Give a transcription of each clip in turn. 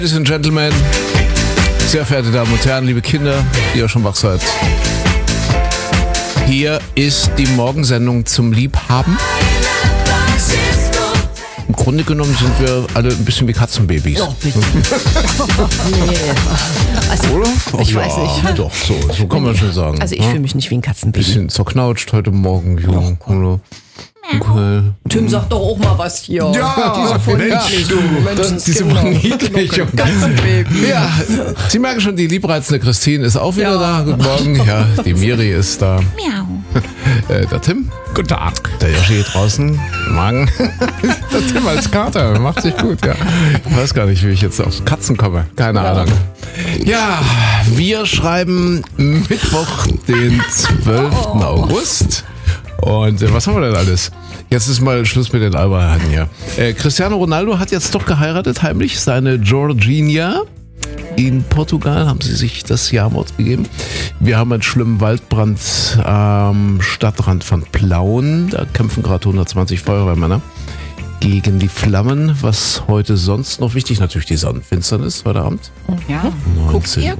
Ladies and Gentlemen, sehr verehrte Damen und Herren, liebe Kinder, die ihr schon wach seid. Hier ist die Morgensendung zum Liebhaben. Im Grunde genommen sind wir alle ein bisschen wie Katzenbabys. Doch, bitte. Nee. Also, Oder? Ich weiß nicht. Doch, so kann man schon sagen. Also ich fühle mich nicht wie ein Katzenbaby. Bisschen zerknautscht heute Morgen, Junge. Okay. Tim, sag doch auch mal was hier. Ja, diese Verniedlichung. Diese Verniedlichung. Katzenbaby. Ja, Sie merken schon, die liebreizende Christine ist auch wieder da. Guten Morgen. Ja, die Miri ist da. Miau. Der Tim. Guten Tag. Der Joshi hier draußen. Morgen. Der Tim als Kater. Macht sich gut, ja. Ich weiß gar nicht, wie ich jetzt auf Katzen komme. Keine Ahnung. Ja, wir schreiben Mittwoch, den 12. August. Und was haben wir denn alles? Jetzt ist mal Schluss mit den Alberheiten hier. Cristiano Ronaldo hat jetzt doch geheiratet, heimlich, seine Georgina. In Portugal haben sie sich das Ja-Wort gegeben. Wir haben einen schlimmen Waldbrand am Stadtrand von Plauen. Da kämpfen gerade 120 Feuerwehrmänner gegen die Flammen. Was heute sonst noch wichtig? Natürlich die Sonnenfinsternis heute Abend. Ja. Guckt ihr?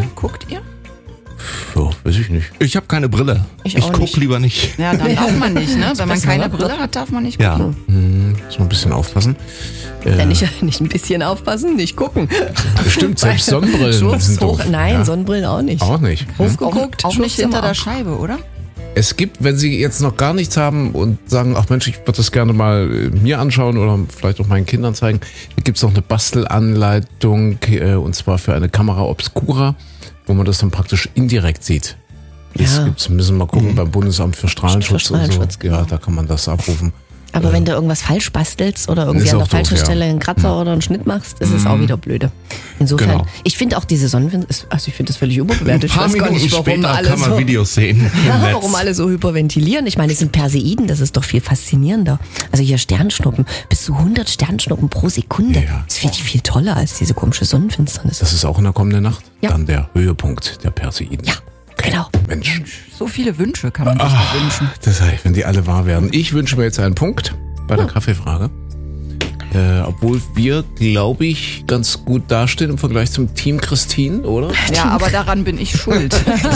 Ja, weiß ich nicht. Ich habe keine Brille. Ich guck nicht. lieber nicht. Ja, dann darf man nicht, ne? Wenn man besser, keine oder? Brille hat, darf man nicht Ja. gucken. Muss man ein bisschen aufpassen. Nicht ein bisschen aufpassen, nicht gucken. Stimmt, selbst Sonnenbrillen Schwupps, sind doof. Nein, Ja. Sonnenbrillen auch nicht. Auch nicht. Hochgeguckt, Auch nicht Schwupps im hinter der Arsch. Scheibe, oder? Es gibt, wenn Sie jetzt noch gar nichts haben und sagen, ach Mensch, ich würde das gerne mal mir anschauen oder vielleicht auch meinen Kindern zeigen, da gibt es noch eine Bastelanleitung und zwar für eine Kamera Obscura, wo man das dann praktisch indirekt sieht. Das Ja. gibt's, müssen wir mal gucken beim Bundesamt für Strahlenschutz, Strahlenschutz, und so. Ja, da kann man das abrufen. Aber wenn du irgendwas falsch bastelst oder irgendwie Ist an der auch falschen doof, ja. Stelle einen Kratzer oder einen Schnitt machst, ist es auch wieder blöde. Insofern, Genau. ich finde auch diese Sonnenfinsternis, also ich finde das völlig Ein überbewertet. Ich paar weiß gar Minuten nicht, warum später alle kann man so, Videos sehen im Netz. warum alle so hyperventilieren. Ich meine, es sind Perseiden, das ist doch viel faszinierender. Also hier Sternschnuppen, bis zu 100 Sternschnuppen pro Sekunde. Ja. Das finde ich viel toller als diese komische Sonnenfinsternis. Das ist auch in der kommenden Nacht Ja. dann der Höhepunkt der Perseiden. Ja, genau. Mensch, So viele Wünsche kann man sich da wünschen. das heißt, wenn die alle wahr werden. Ich wünsche mir jetzt einen Punkt bei der Kaffeefrage. Obwohl wir, glaube ich, ganz gut dastehen im Vergleich zum Team Christine, oder? Ja, aber daran bin ich schuld.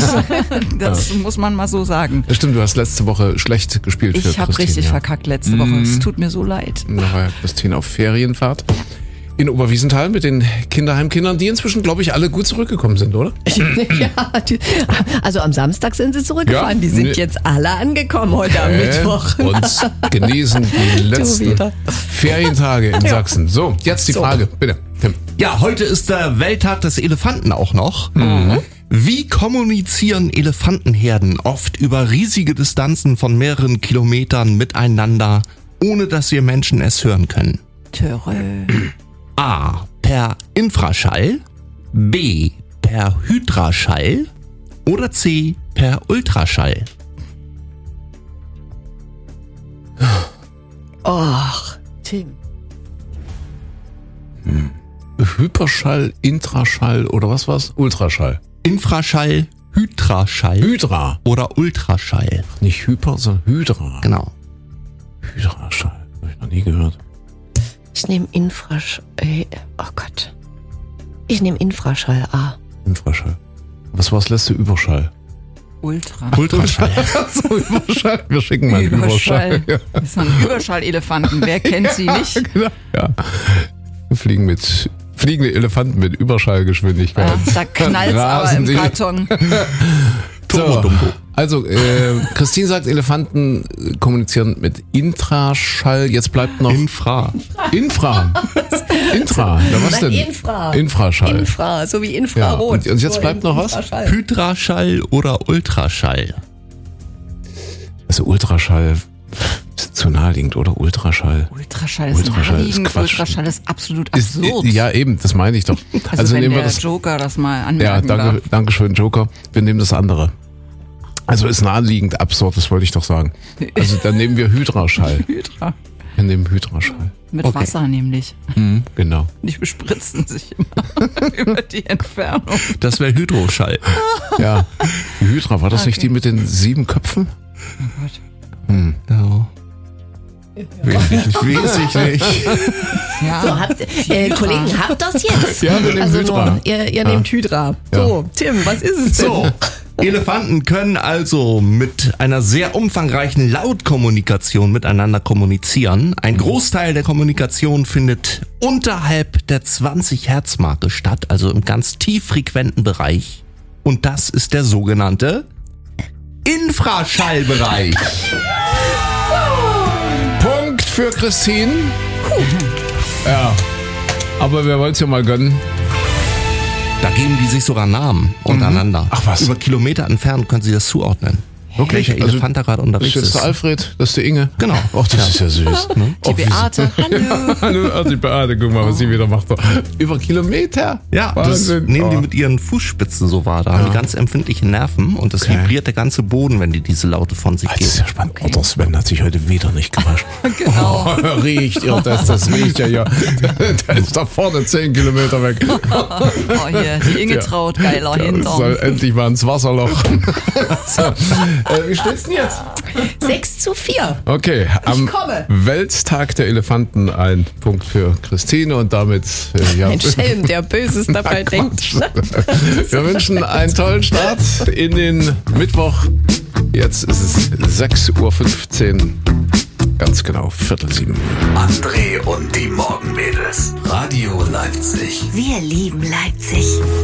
Das muss man mal so sagen. Das stimmt, du hast letzte Woche schlecht gespielt für Ich habe Christine. richtig ja. verkackt letzte Woche. Es tut mir so leid. Da war ja Christine auf Ferienfahrt in Oberwiesenthal mit den Kinderheimkindern, die inzwischen, glaube ich, alle gut zurückgekommen sind, oder? Ja, also am Samstag sind sie zurückgefahren. Ja, Die sind ne- jetzt alle angekommen heute am Mittwoch. Und genießen die letzten wieder. Ferientage in Sachsen. So, jetzt die Frage, bitte, Tim. Ja, heute ist der Welttag des Elefanten auch noch. Wie kommunizieren Elefantenherden oft über riesige Distanzen von mehreren Kilometern miteinander, ohne dass wir Menschen es hören können? Töre. A. Per Infraschall, B. Per Hydraschall oder C. Per Ultraschall? Och, Tim. Hyperschall, Intraschall oder was war's? Ultraschall. Infraschall, Hydraschall Hydra. oder Ultraschall? Nicht Hyper, sondern Hydra. Genau. Hydraschall. Habe ich noch nie gehört. Ich nehme Infraschall. Oh Gott. Ich nehme Infraschall A. Infraschall. Was war das letzte? Überschall. Ultra. Ultraschall. So, Überschall. Wir schicken mal einen Überschall. Ja. Das sind Überschallelefanten. Wer kennt sie nicht? Ja. Wir fliegende Elefanten mit Überschallgeschwindigkeit. Ja, da knallt's aber Rasen im die. Karton. So, also, Christine sagt, Elefanten kommunizieren mit Intraschall. Jetzt bleibt noch Infra. Intra. Na, was denn? Infra. Infraschall. Infra, so wie Ja, Infrarot. und jetzt bleibt noch was? Infraschall. Hydraschall oder Ultraschall? Also Ultraschall ist zu naheliegend, oder? Ultraschall. Ultraschall ist Ultraschall ist naheliegend. Quatsch. Ultraschall ist absolut Ist, absurd. ja, eben, das meine ich doch. Also wenn nehmen wir der das. Joker das mal Ja, anmerken darf. danke schön, Joker. Wir nehmen das andere. Also ist naheliegend absurd, das wollte ich doch sagen. Also dann nehmen wir Hydraschall. Hydra. Wir nehmen Hydraschall. Mit Okay. Wasser nämlich. Genau. Die bespritzen sich immer über die Entfernung. Das wäre Hydroschall. Ja. Die Hydra, war das nicht Okay. die mit den 7 Köpfen? Oh Gott. Ja. Weiß ich nicht. Ja. So, Kollegen, habt das jetzt? Ja, wir nehmen Hydra. nur, ihr nehmt Hydra. So, Tim, was ist es denn? So, Elefanten können also mit einer sehr umfangreichen Lautkommunikation miteinander kommunizieren. Ein Großteil der Kommunikation findet unterhalb der 20 Hertz-Marke statt, also im ganz tieffrequenten Bereich. Und das ist der sogenannte Infraschallbereich. Punkt für Christine. Ja, aber wir wollen es ja mal gönnen. Da geben die sich sogar Namen untereinander. Ach was. Über Kilometer entfernt können sie das zuordnen. Wirklich? Welcher Elefant da gerade Das unterwegs ist jetzt ist. der Alfred, das ist die Inge. Genau. Ach, das ist ja süß. Die Beate, hallo. Hallo, die Beate, guck mal, was sie wieder macht. Über Kilometer? Ja, das Wahnsinn. nehmen die Oh. mit ihren Fußspitzen so wahr. Da haben die ganz empfindliche Nerven und das vibriert der ganze Boden, wenn die diese Laute von sich Das ist geben. ja spannend. Oh, der Sven hat sich heute wieder nicht gewaschen. Genau. Oh, riecht ihr das riecht ja hier. Der ist da vorne 10 Kilometer weg. Oh, hier, die Inge Traut, geiler Der soll Hintern. endlich mal ins Wasserloch. So, wie steht's denn jetzt? 6:4. Okay, am komme. Welttag der Elefanten ein Punkt für Christine und damit ja, Ein Schelm, der Böses dabei denkt. wir wünschen einen tollen Start in den Mittwoch. Jetzt ist es 6:15 Uhr. Ganz genau, 6:45. André und die Morgenmädels. Radio Leipzig. Wir lieben Leipzig.